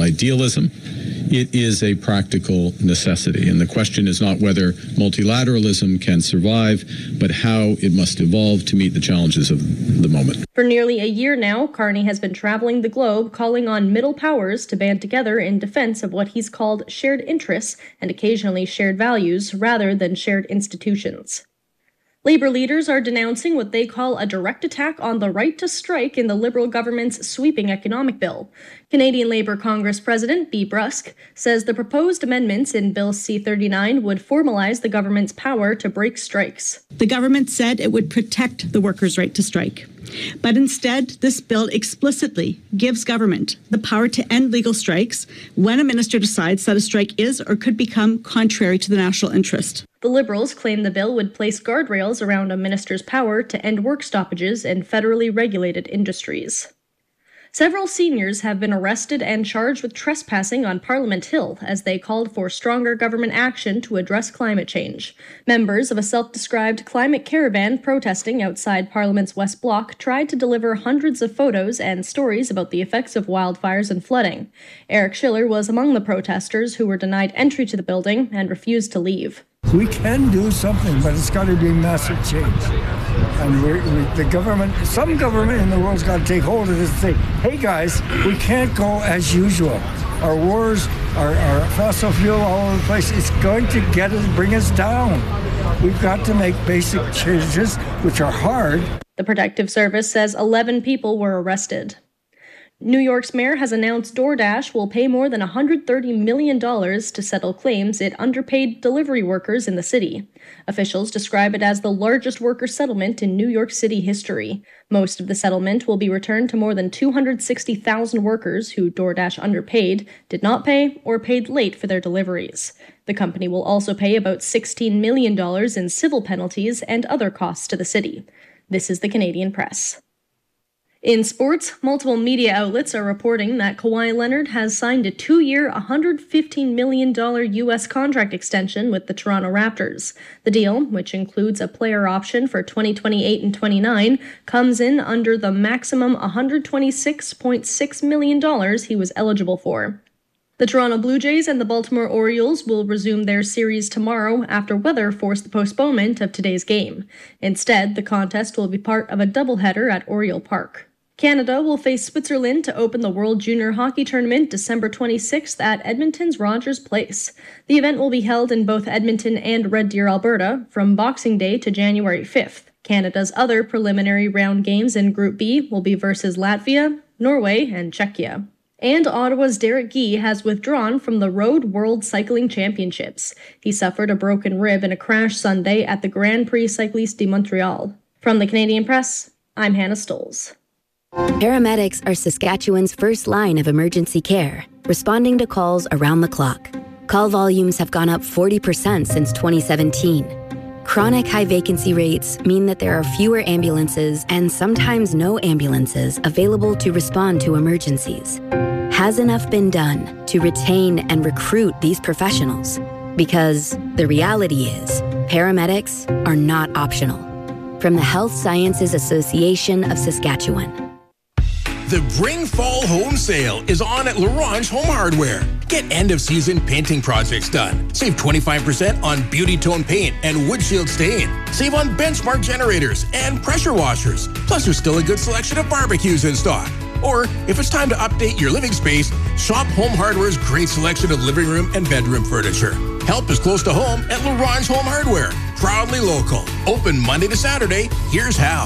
idealism. It is a practical necessity. And the question is not whether multilateralism can survive, but how it must evolve to meet the challenges of the moment. For nearly a year now, Carney has been traveling the globe calling on middle powers to band together in defense of what he's called shared interests and occasionally shared values rather than shared institutions. Labor leaders are denouncing what they call a direct attack on the right to strike in the Liberal government's sweeping economic bill. Canadian Labour Congress President Bee Brusk says the proposed amendments in Bill C-39 would formalize the government's power to break strikes. The government said it would protect the workers' right to strike. But instead, this bill explicitly gives government the power to end legal strikes when a minister decides that a strike is or could become contrary to the national interest. The Liberals claim the bill would place guardrails around a minister's power to end work stoppages in federally regulated industries. Several seniors have been arrested and charged with trespassing on Parliament Hill as they called for stronger government action to address climate change. Members of a self-described climate caravan protesting outside Parliament's West Block tried to deliver hundreds of photos and stories about the effects of wildfires and flooding. Eric Schiller was among the protesters who were denied entry to the building and refused to leave. We can do something, but it's got to be massive change. And the government, some government in the world's got to take hold of this and say, hey guys, we can't go as usual. Our wars, our fossil fuel all over the place, it's going to bring us down. We've got to make basic changes, which are hard. The Protective Service says 11 people were arrested. New York's mayor has announced DoorDash will pay more than $130 million to settle claims it underpaid delivery workers in the city. Officials describe it as the largest worker settlement in New York City history. Most of the settlement will be returned to more than 260,000 workers who DoorDash underpaid, did not pay, or paid late for their deliveries. The company will also pay about $16 million in civil penalties and other costs to the city. This is the Canadian Press. In sports, multiple media outlets are reporting that Kawhi Leonard has signed a 2-year, $115 million U.S. contract extension with the Toronto Raptors. The deal, which includes a player option for 2028 and 29, comes in under the maximum $126.6 million he was eligible for. The Toronto Blue Jays and the Baltimore Orioles will resume their series tomorrow after weather forced the postponement of today's game. Instead, the contest will be part of a doubleheader at Oriole Park. Canada will face Switzerland to open the World Junior Hockey Tournament December 26th at Edmonton's Rogers Place. The event will be held in both Edmonton and Red Deer, Alberta, from Boxing Day to January 5th. Canada's other preliminary round games in Group B will be versus Latvia, Norway, and Czechia. And Ottawa's Derek Guy has withdrawn from the Road World Cycling Championships. He suffered a broken rib in a crash Sunday at the Grand Prix Cycliste de Montreal. From the Canadian Press, I'm Hannah Stolz. Paramedics are Saskatchewan's first line of emergency care, responding to calls around the clock. Call volumes have gone up 40% since 2017. Chronic high vacancy rates mean that there are fewer ambulances and sometimes no ambulances available to respond to emergencies. Has enough been done to retain and recruit these professionals? Because the reality is, paramedics are not optional. From the Health Sciences Association of Saskatchewan. The Bring Fall Home Sale is on at Larange Home Hardware. Get end-of-season painting projects done. Save 25% on Beauty Tone paint and Wood Shield stain. Save on benchmark generators and pressure washers. Plus, there's still a good selection of barbecues in stock. Or, if it's time to update your living space, shop Home Hardware's great selection of living room and bedroom furniture. Help is close to home at Larange Home Hardware. Proudly local. Open Monday to Saturday. Here's how.